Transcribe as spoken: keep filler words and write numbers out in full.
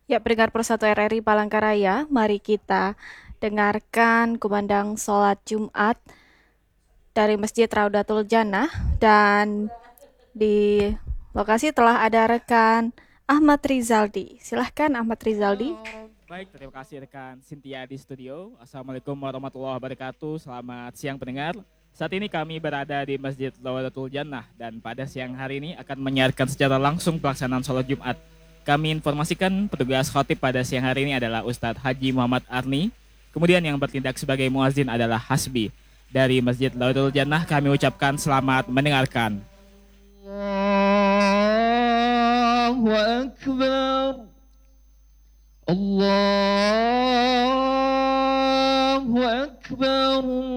Ya, pendengar Persatu R R I Palangkaraya, mari kita dengarkan kumandang sholat Jumat dari Masjid Raudatul Jannah dan di lokasi telah ada rekan Ahmad Rizaldi. Silahkan Ahmad Rizaldi. Baik, terima kasih rekan Cynthia di studio. Assalamualaikum warahmatullahi wabarakatuh. Selamat siang pendengar. Saat ini kami berada di Masjid Lawadatul Jannah dan pada siang hari ini akan menyiarkan secara langsung pelaksanaan sholat Jumat. Kami informasikan petugas khotib pada siang hari ini adalah Ustadz Haji Muhammad Arni. Kemudian yang bertindak sebagai muazin adalah Hasbi. Dari Masjid Lawadatul Jannah kami ucapkan selamat mendengarkan. Allahu Akbar. Allahu Akbar.